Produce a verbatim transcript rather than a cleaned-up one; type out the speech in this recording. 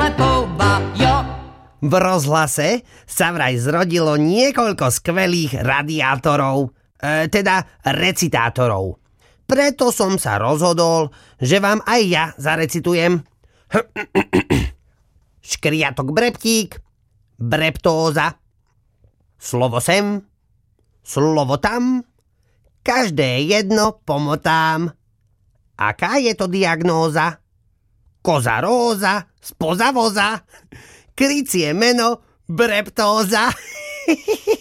recitátor, jo. V rozhlase sa vraj zrodilo niekoľko skvelých radiátorov, e, teda recitátorov. Preto som sa rozhodol, že vám aj ja zarecitujem. Škriatok breptík, breptóza. Slovo sem, slovo tam, každé jedno pomotám. Aká je to diagnóza? Koza róza, spoza voza, krycie meno, breptóza.